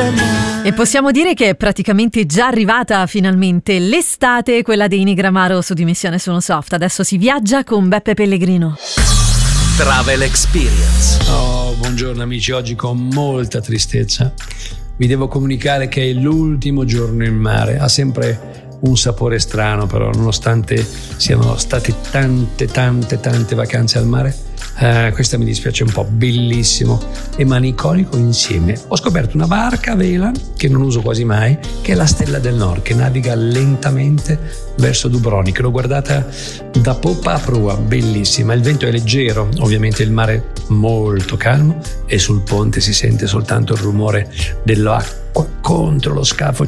E possiamo dire che è praticamente già arrivata finalmente l'estate, quella dei Nigramaro su Dimensione Suono Soft. Adesso si viaggia con Beppe Pellegrino. Travel Experience. Oh, buongiorno amici, oggi con molta tristezza vi devo comunicare che è l'ultimo giorno in mare. Ha sempre un sapore strano, però, nonostante siano state tante vacanze al mare, questa mi dispiace un po'. Bellissimo e maniconico insieme. Ho scoperto una barca a vela che non uso quasi mai, che è la Stella del Nord, che naviga lentamente verso Dubrovnik. L'ho guardata da poppa a prua, bellissima. Il vento è leggero, ovviamente il mare molto calmo, e sul ponte si sente soltanto il rumore dell'acqua contro lo scafo.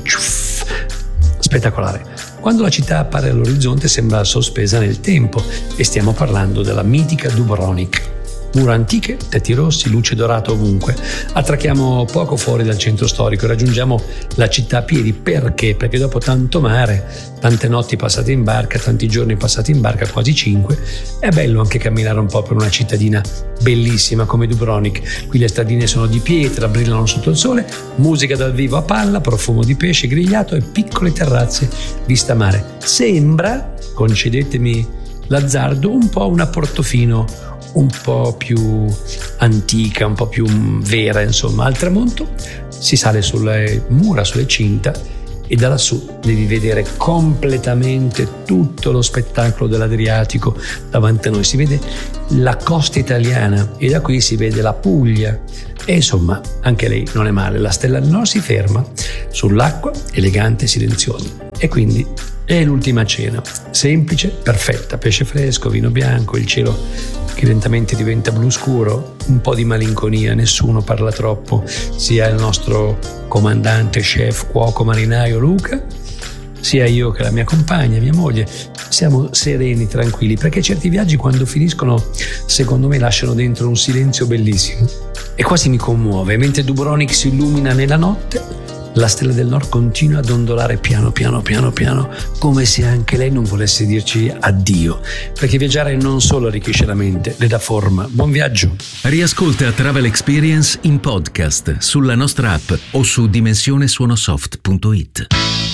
Spettacolare. Quando la città appare all'orizzonte sembra sospesa nel tempo, e stiamo parlando della mitica Dubrovnik. Mura antiche, tetti rossi, luce dorata ovunque. Attracchiamo poco fuori dal centro storico e raggiungiamo la città a piedi. Perché? Perché dopo tanto mare, tante notti passate in barca, tanti giorni passati in barca, quasi 5, è bello anche camminare un po' per una cittadina bellissima come Dubrovnik. Qui le stradine sono di pietra, brillano sotto il sole, musica dal vivo a palla, profumo di pesce grigliato e piccole terrazze vista mare. Sembra, concedetemi l'azzardo, un po' una Portofino un po' più antica, un po' più vera, insomma. Al tramonto si sale sulle mura, sulle cinta, e da lassù devi vedere completamente tutto lo spettacolo dell'Adriatico davanti a noi. Si vede la costa italiana e da qui si vede la Puglia, e insomma anche lei non è male. La Stella del Nord si ferma sull'acqua, elegante e silenziosa, e quindi è l'ultima cena, semplice, perfetta: pesce fresco, vino bianco, il cielo che lentamente diventa blu scuro, un po' di malinconia, nessuno parla troppo, sia il nostro comandante, chef, cuoco, marinaio Luca, sia io che la mia compagna, mia moglie. Siamo sereni, tranquilli, perché certi viaggi, quando finiscono, secondo me lasciano dentro un silenzio bellissimo, e quasi mi commuove. Mentre Dubrovnik si illumina nella notte, la Stella del Nord continua ad ondolare piano, come se anche lei non volesse dirci addio, perché viaggiare non solo arricchisce la mente, le dà forma. Buon viaggio! Riascolta Travel Experience in podcast sulla nostra app o su dimensionesuonosoft.it.